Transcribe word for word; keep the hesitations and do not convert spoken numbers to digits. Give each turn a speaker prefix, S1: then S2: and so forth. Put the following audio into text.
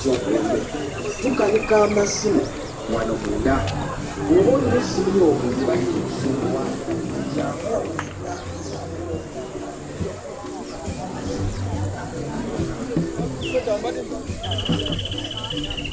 S1: ky'obulembe tukanika amasimu wano munda oba olina essimu y'obuziba ekisunwa Thank you.